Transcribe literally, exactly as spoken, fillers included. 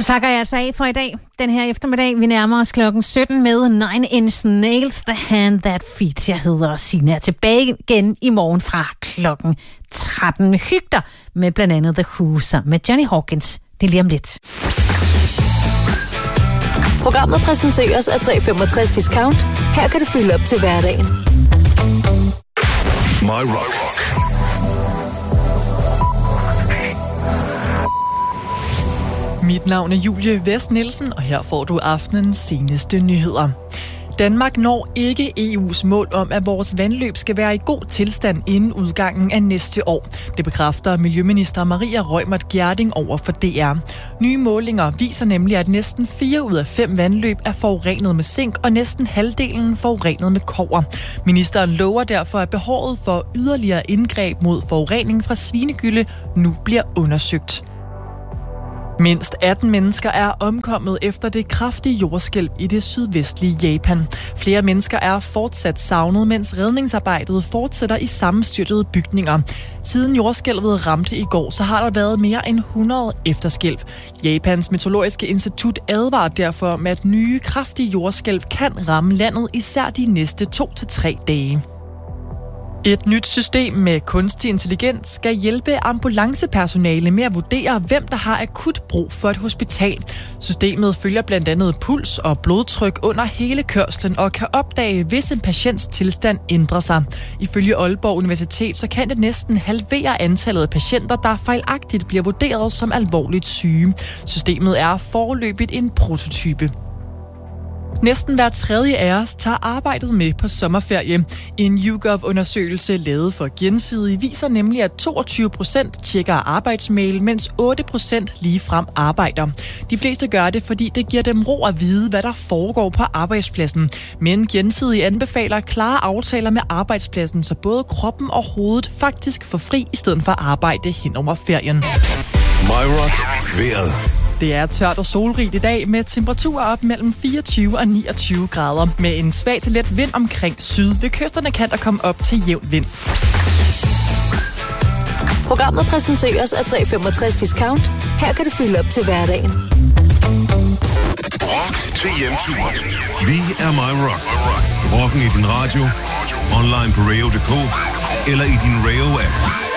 Så takker jeg altså af for i dag. Den her eftermiddag, vi nærmer os klokken sytten med Nine Inch Nails, The Hand That Feeds. Jeg hedder Signe, er tilbage igen i morgen fra klokken tretten. Hyg dig med blandt andet The Who sammen med Johnny Hawkins. Det er lige om lidt. Programmet præsenteres af tre femogtres Discount. Her kan du fylde op til hverdagen. My Rock. Mit navn er Julie Vest Nielsen, og her får du aftenens seneste nyheder. Danmark når ikke E U's mål om, at vores vandløb skal være i god tilstand inden udgangen af næste år. Det bekræfter Miljøminister Maria Reumert Gjerding over for D R. Nye målinger viser nemlig, at næsten fire ud af fem vandløb er forurenet med zink, og næsten halvdelen forurenet med kobber. Ministeren lover derfor, at behovet for yderligere indgreb mod forurening fra svinegylde nu bliver undersøgt. Mindst atten mennesker er omkommet efter det kraftige jordskælv i det sydvestlige Japan. Flere mennesker er fortsat savnet, mens redningsarbejdet fortsætter i sammenstyrtede bygninger. Siden jordskælvet ramte i går, så har der været mere end hundrede efterskælv. Japans meteorologiske institut advarer derfor om, at nye kraftige jordskælv kan ramme landet især de næste to til tre dage. Et nyt system med kunstig intelligens skal hjælpe ambulancepersonale med at vurdere, hvem der har akut brug for et hospital. Systemet følger blandt andet puls og blodtryk under hele kørslen og kan opdage, hvis en patients tilstand ændrer sig. Ifølge Aalborg Universitet så kan det næsten halvere antallet af patienter, der fejlagtigt bliver vurderet som alvorligt syge. Systemet er foreløbigt en prototype. Næsten hver tredje af os tager arbejdet med på sommerferie. En YouGov-undersøgelse lavet for Gensidige viser nemlig, at toogtyve procent tjekker arbejdsmail, mens otte procent ligefrem arbejder. De fleste gør det, fordi det giver dem ro at vide, hvad der foregår på arbejdspladsen. Men Gensidige anbefaler klare aftaler med arbejdspladsen, så både kroppen og hovedet faktisk får fri i stedet for at arbejde hen over ferien. My Rock. Vejret. Det er tørt og solrigt i dag med temperaturer op mellem fireogtyve og niogtyve grader. Med en svag til let vind omkring syd. Ved kysterne kan der komme op til jævn vind. Programmet præsenteres af tre femogtres Discount. Her kan du fylde op til hverdagen. Rock til hjemturen. Vi er My Rock. Rocken i din radio, online på radio punktum d k eller i din Radio-app.